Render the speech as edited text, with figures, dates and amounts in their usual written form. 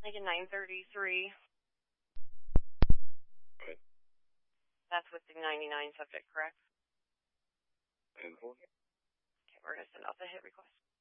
Like a 933. Right. That's with the 99 subject, correct? And Okay, we're going to send out the hit request.